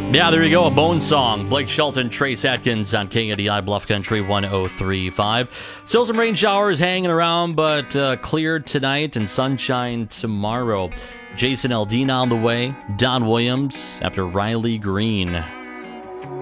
Yeah, there you go, a Bone Song. Blake Shelton, Trace Atkins on KNDI Bluff Country 103.5. Still some rain showers hanging around, but clear tonight and sunshine tomorrow. Jason Aldean on the way. Don Williams after Riley Green.